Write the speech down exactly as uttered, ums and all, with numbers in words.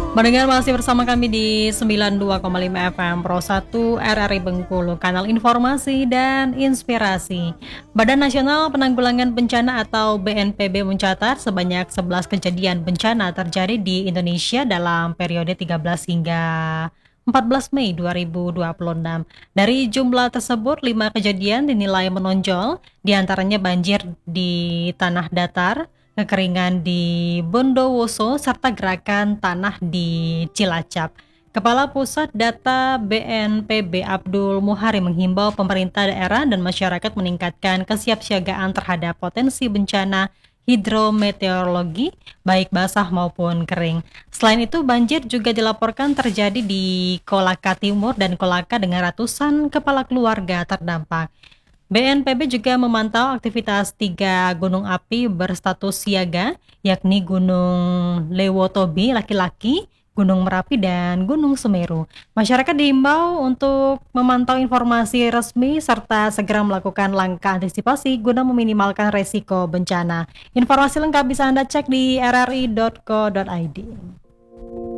Mendengar masih bersama kami di sembilan puluh dua koma lima F M Pro satu R R I Bengkulu, kanal informasi dan inspirasi. Badan Nasional Penanggulangan Bencana atau B N P B mencatat sebanyak sebelas kejadian bencana terjadi di Indonesia dalam periode tiga belas hingga empat belas Mei dua ribu dua puluh enam. Dari jumlah tersebut, lima kejadian dinilai menonjol, diantaranya banjir di tanah datar, kekeringan di Bondowoso, serta gerakan tanah di Cilacap. Kepala Pusat Data B N P B Abdul Muhari menghimbau pemerintah daerah dan masyarakat meningkatkan kesiapsiagaan terhadap potensi bencana hidrometeorologi, baik basah maupun kering. Selain itu, banjir juga dilaporkan terjadi di Kolaka Timur dan Kolaka dengan ratusan kepala keluarga terdampak. B N P B juga memantau aktivitas tiga gunung api berstatus siaga, yakni Gunung Lewotobi laki-laki, Gunung Merapi, dan Gunung Semeru. Masyarakat diimbau untuk memantau informasi resmi serta segera melakukan langkah antisipasi guna meminimalkan resiko bencana. Informasi lengkap bisa Anda cek di r r i titik co titik i d.